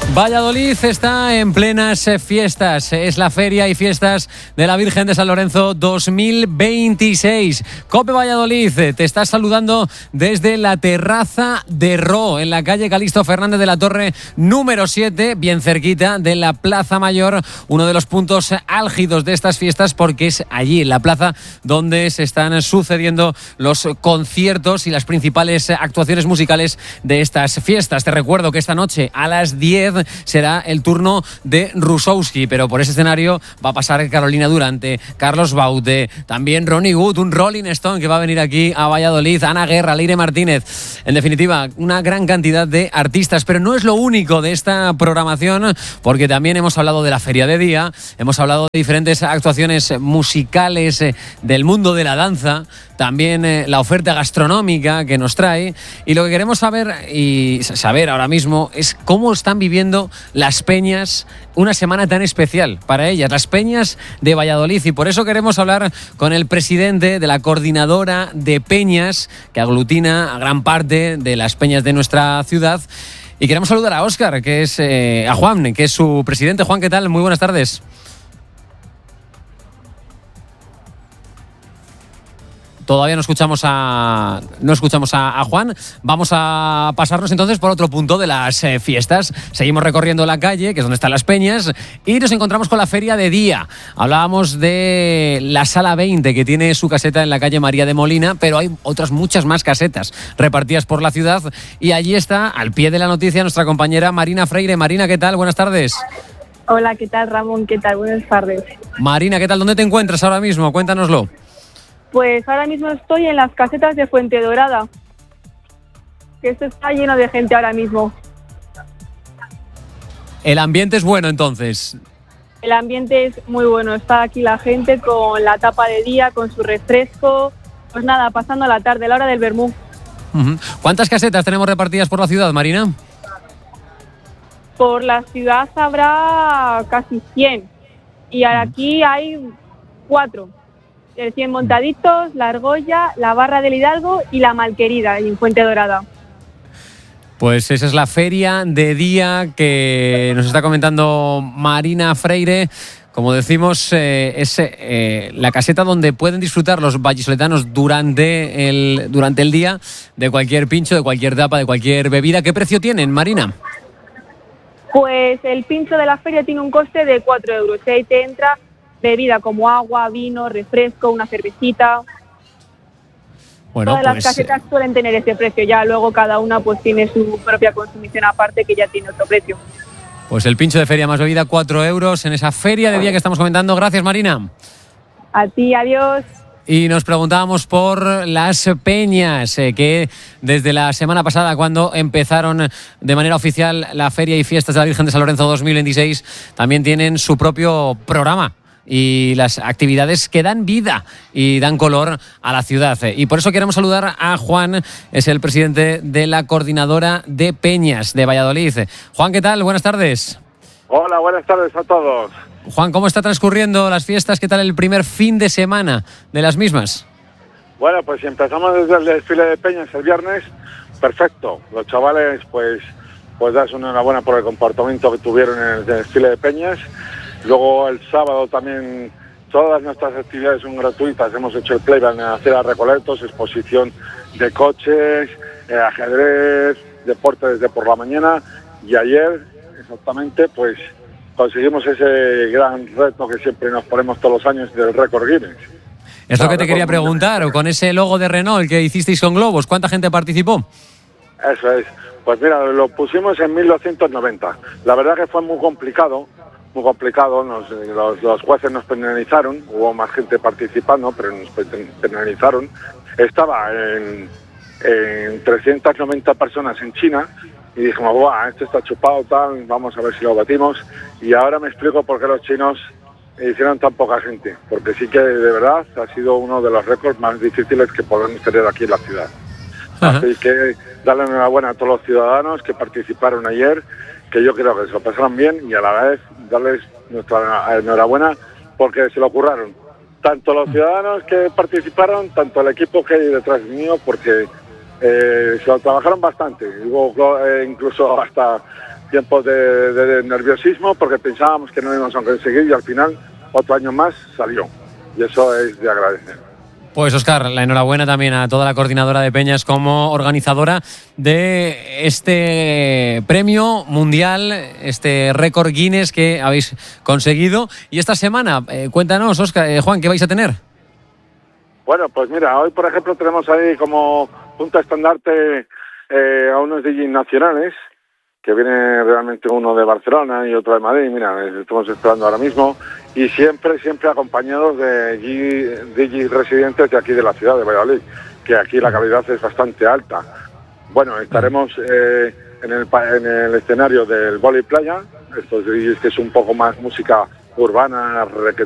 Valladolid está en plenas fiestas. Es la Feria y Fiestas de la Virgen de San Lorenzo 2026. COPE Valladolid te está saludando desde la terraza de Ro, en la calle Calixto Fernández de la Torre número 7, bien cerquita de la Plaza Mayor, uno de los puntos álgidos de estas fiestas, porque es allí, en la plaza, donde se están sucediendo los conciertos y las principales actuaciones musicales de estas fiestas. Te recuerdo que esta noche a las 10 será el turno de Rusowski, pero por ese escenario va a pasar Carolina Durante, Carlos Baute, también Ronnie Wood, un Rolling Stone que va a venir aquí a Valladolid, Ana Guerra, Leire Martínez. En definitiva, una gran cantidad de artistas, pero no es lo único de esta programación, porque también hemos hablado de la Feria de Día, hemos hablado de diferentes actuaciones musicales del mundo de la danza, también la oferta gastronómica que nos trae, y lo que queremos saber ahora mismo es cómo están viviendo las peñas una semana tan especial para ellas, las peñas de Valladolid, y por eso queremos hablar con el presidente de la coordinadora de peñas que aglutina a gran parte de las peñas de nuestra ciudad, y queremos saludar a Óscar, que es a Juan, que es su presidente. Juan, ¿qué tal? Muy buenas tardes. Todavía no escuchamos a Juan. Vamos a pasarnos entonces por otro punto de las fiestas. Seguimos recorriendo la calle, que es donde están las peñas, y nos encontramos con la Feria de Día. Hablábamos de la Sala 20, que tiene su caseta en la calle María de Molina, pero hay otras muchas más casetas repartidas por la ciudad, y allí está, al pie de la noticia, nuestra compañera Marina Freire. Marina, ¿qué tal? Buenas tardes. Hola, ¿qué tal, Ramón? ¿Qué tal? Buenas tardes. Marina, ¿qué tal? ¿Dónde te encuentras ahora mismo? Cuéntanoslo. Pues ahora mismo estoy en las casetas de Fuentedorada, que esto está lleno de gente ahora mismo. El ambiente es bueno, entonces. El ambiente es muy bueno, está aquí la gente con la tapa de día, con su refresco, pues nada, pasando la tarde, la hora del vermú. Uh-huh. ¿Cuántas casetas tenemos repartidas por la ciudad, Marina? Por la ciudad habrá casi 100, y aquí hay 4. El 100 Montaditos, la Argolla, la Barra del Hidalgo y la Malquerida en Fuentedorada. Pues esa es la Feria de Día que nos está comentando Marina Freire. Como decimos, es la caseta donde pueden disfrutar los vallisoletanos durante el día de cualquier pincho, de cualquier tapa, de cualquier bebida. ¿Qué precio tienen, Marina? Pues el pincho de la feria tiene un coste de 4 euros. Y ahí te entra bebida como agua, vino, refresco, una cervecita. Bueno, todas las casetas suelen tener ese precio. Ya luego cada una pues tiene su propia consumición aparte, que ya tiene otro precio. Pues el pincho de feria más bebida, 4 euros en esa Feria de Día que estamos comentando. Gracias, Marina. A ti, adiós. Y nos preguntábamos por las peñas, que desde la semana pasada, cuando empezaron de manera oficial la Feria y Fiestas de la Virgen de San Lorenzo 2026, también tienen su propio programa y las actividades que dan vida y dan color a la ciudad. Y por eso queremos saludar a Juan, es el presidente de la coordinadora de peñas de Valladolid. Juan, ¿qué tal? Buenas tardes. Hola, buenas tardes a todos. Juan, ¿cómo está transcurriendo las fiestas? ¿Qué tal el primer fin de semana de las mismas? Bueno, pues empezamos desde el desfile de peñas el viernes, perfecto. Los chavales, pues das una enhorabuena por el comportamiento que tuvieron en el desfile de peñas. Luego el sábado también todas nuestras actividades son gratuitas. Hemos hecho el playback en la Acera Recoletos, exposición de coches, ajedrez, deporte desde por la mañana, y ayer exactamente pues conseguimos ese gran reto que siempre nos ponemos todos los años del récord Guinness. Es lo que te quería preguntar, o con ese logo de Renault que hicisteis con globos, ¿cuánta gente participó? Eso es. Pues mira, lo pusimos en 1290. La verdad que fue muy complicado. Los jueces nos penalizaron, hubo más gente participando, pero nos penalizaron. Estaba en 390 personas en China, y dijimos, ¡buah, esto está chupado, tal, vamos a ver si lo batimos! Y ahora me explico por qué los chinos hicieron tan poca gente, porque sí que de verdad ha sido uno de los récords más difíciles que podemos tener aquí en la ciudad. Ajá. Así que darle enhorabuena a todos los ciudadanos que participaron ayer, que yo creo que se lo pasaron bien, y a la vez darles nuestra enhorabuena porque se lo curraron. Tanto los ciudadanos que participaron, tanto el equipo que hay detrás mío, porque se lo trabajaron bastante. Hubo incluso hasta tiempos de nerviosismo porque pensábamos que no íbamos a conseguir y al final otro año más salió. Y eso es de agradecer. Pues Óscar, la enhorabuena también a toda la coordinadora de Peñas como organizadora de este premio mundial, este récord Guinness que habéis conseguido. Y esta semana, cuéntanos, Óscar, Juan, ¿qué vais a tener? Bueno, pues mira, hoy por ejemplo tenemos ahí como punta estandarte a unos DJs nacionales, que viene realmente uno de Barcelona y otro de Madrid. Mira, estamos esperando ahora mismo. Y siempre acompañados de DJs residentes de aquí de la ciudad de Valladolid, que aquí la calidad es bastante alta. Bueno, estaremos en el escenario del Vóley Playa, estos DJs que es un poco más música urbana,